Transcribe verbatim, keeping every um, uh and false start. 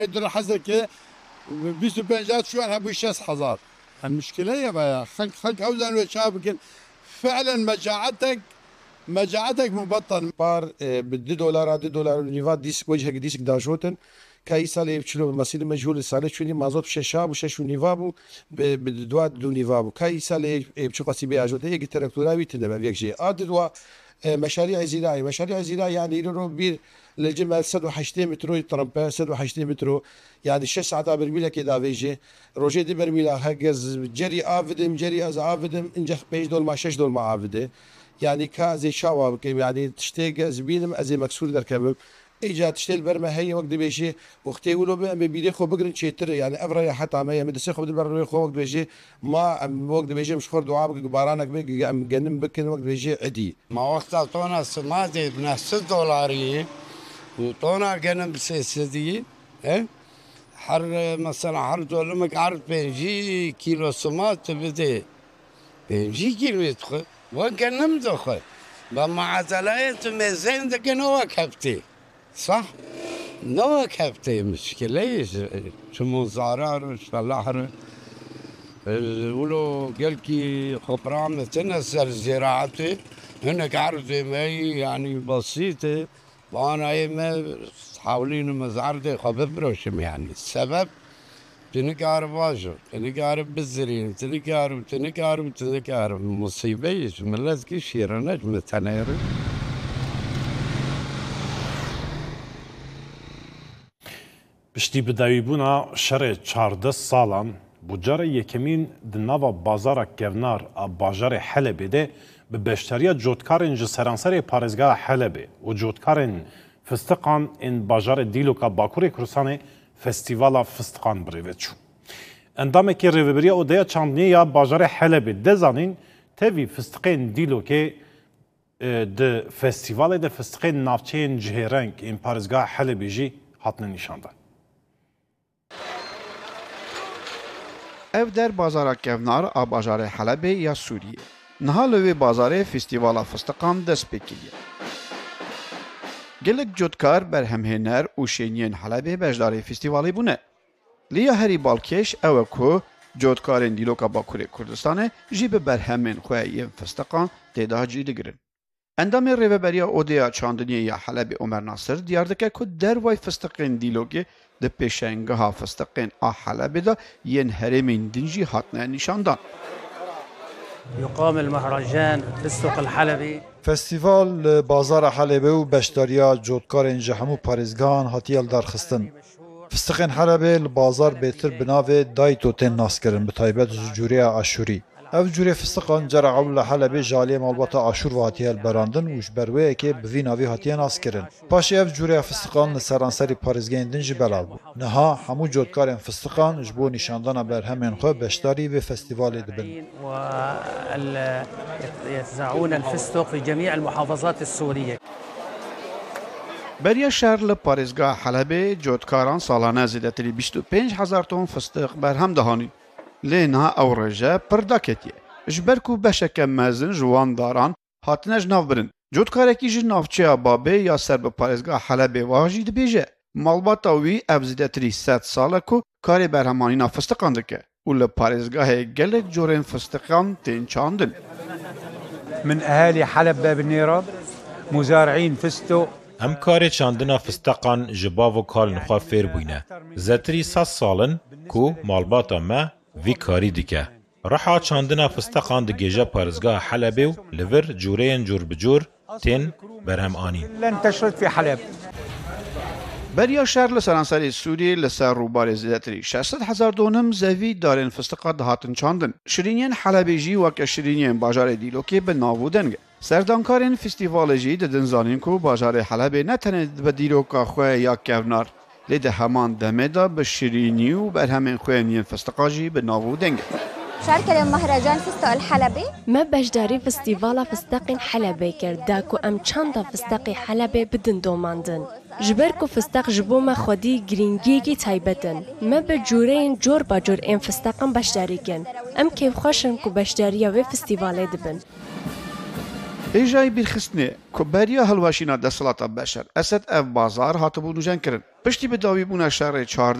در حزك بیست و پنج شو أنا أبوي شصت هزار. المشكلة يا بيا خلك خلك أوزان وشابك فعلا مجاعتك مجاعتك مبطن بار بدي دولار دي دولار نيفات ديسك وجهك ديسك داشوتن كاي سالي بشلو مسير مجهول سالي شوني مازوت ششاب وشش نيفابو بدوات دو نيفابو كاي سالي بشو قصي بياجوت هي تراكتوراوي تدبا بيك شيء ادوا مشاريع زراعية مشاريع زراعية يعني يرو بير للجمال سد وحشتين مترو ترامبا سد وحشتين مترو يعني شش ساعات برميلا كده فيجي روجي دي برميلا هجز جري افدم جري از افدم انجح بيج دول مع شش دول مع افده يعني كازي شاوا يعني تشتيق زبينم ازي مكسور در كبب اجا تشتيل برما هي وقت بيجي وقتي ولو بيدي خو بقرن شيتر يعني افرا حتى ما مدسي خو بدل خو وقت بيجي ما وقت بيجي مش خور دعاء بارانك بيجي جنن بكن وقت بيجي عدي ما وقت طونا سمادي بنفس دولاري وطونا جنن بسيسدي اه حر مثلا حر دولمك عرض بيجي كيلو سمات بدي بيجي كيلو يدخل وكان مدخل بما عتلايت ميزين ده كانوا كفتي صح نو كفتي مشكلة شو مزارع فلاحر ولو قالكي خبرام تنسر زراعتي هناك عرض ماي يعني بسيطة وانا ما حاولين مزارع خببروشم يعني السبب تنكارب واجو تنكارب بالزرين تنكارب تنكارب تنكارب مصيبة ملز كشيرة نجم تنير پشتی بدایبونا شر چارده سالان بجار یکمین دنوا بازار کونار بازار حلب ده به بشتریا جوتکارن جسرانسر پارزگاه حلب و جوتکارن فستقان این بازار دیلوکا باکوری کرسان فستیوالا فستقان بریوچو اندامه که ریوبریا و دیا چاندنی یا بازار حلب ده زانین تاوی فستقین دیلوکه ده فستیوال ده فستقین نافچین جهرنگ این پارزگاه حلبی جی هاتن نشاندن. ev der bazara kevnar a bajarê Helebê ya Sûriyê. Niha li wê bazarê festîvala fistiqan dest pê kiriye. Gelek cotkar berhemhêner û şêniyên Helebê beşdarê festîvalê bûne. Lêya herî balkêş ew e ku cotkarên Dîloka Bakurê Kurdistanê jî bi berhemên xwe yên fistiqan têda cî digirin. Endamê rêveberiya Odeya Çandiniyê ya Helebê Omer Nasir diyar dike ku dervay fistiqên Dîlokê di pêşengeha fistiqên a Helebê de yên herêmên din jî hatine nîşandan. يقام المهرجان بالسوق الحلبي. فستیوال بازار حلبê û beşdariya cotkarên ji hemû parêzgehan hatiye darxistin. Fistiqên Helebê li bazar bêtir bi navê Dayto tên naskirin bi taybet ji cûreya Aşûrî. Ev cûrê fistiqan cera ew li Helebê ji aliyê malbata Aşûr ve hatiye berandin û ji ber wê yekê bi vî navî hatiye naskirin. Paşê ev cûreya fistiqan li seranserî parêzgehên din jî belav bû. Niha hemû cotkarên fistiqan ji bo nîşandana berhemên xwe beşdarî vê festîvalê dibin. يتزعون الفستق في جميع المحافظات السورية. Beriya şer li parêzgeha Helebê cotkaran salane zêdetirî bîst û pênc hezar ton fistiq berhem dihanîn. Lê niha ew rêje pir daketiye. Ji ber ku beşeke mezin ji wan daran hatine ji nav birin. Cotkarekî ji navçeya Babê ya ser bi parêzgeha Helebê wa jî dibêje. Malbata wî ev zêdetirî sed sal e ku karê berhemanîna fistiqan dike û li parêzgehê gelek corên fistiqan tên çandin. من أهالي حلب باب النيرة مزارعين فستق ام کار چاندنا فستقان جباو و کال نخوا فیر بوینه. زتری ساس سالن کو مالباتا ما وی کاری دیکه. رحا چاندنا فستقان دی گیجا پارزگاه حلبی و لور جورین جور بجور تین برهم آنین. لن تشرد في حلب. Beriya şer li seranserê Sûriyê li ser rûbarê zêdetirî şeşsed hezar donum zevî darên fistiqa dihatin çandin. Şirîniyên Helebê jî weke şirîniyên bajarê Dîlokê bi nav denge. Serdankarên festîvalê jî didin zanîn ku bajarê Helebê ne tenê bi dîroka xwe ya kevnar, lê di heman demê de bi şirînî û berhemên xwe yên fistiqa jî bi nav denge. شاركة مهرجان فستق الحلبي ما بجداري فستيفالا فستقين حلبي كرداكو ام چاندا فستقي حلبي بدن دوماندن جبركو فستق جبوما خودي گرینگیگی تایبتن ما بجورين جور باجور ام فستقن بجداري كن ام كيف خوشن كو بجداريا و فستيفالي دبن Êjayî bîrxistnê ku beriya hilweşîna desthilata beşer esed ev bazar hatibû nûjenkirin. Piştî bi dawîbûna şerê çardeh